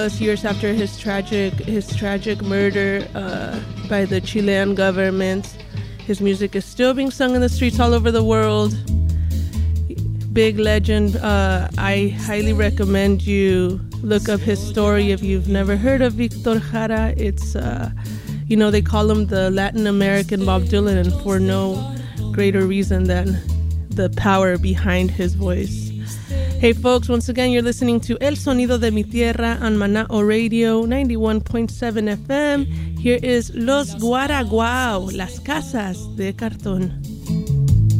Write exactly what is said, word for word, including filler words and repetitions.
Years after his tragic his tragic murder uh, by the Chilean government, his music is still being sung in the streets all over the world. Big legend. Uh, I highly recommend you look up his story if you've never heard of Victor Jara. It's uh, you know, they call him the Latin American Bob Dylan, and for no greater reason than the power behind his voice. Hey folks, once again, you're listening to El Sonido de Mi Tierra on Manao Radio ninety-one point seven F M. Here is Los Guaraguao, Las Casas de Cartón.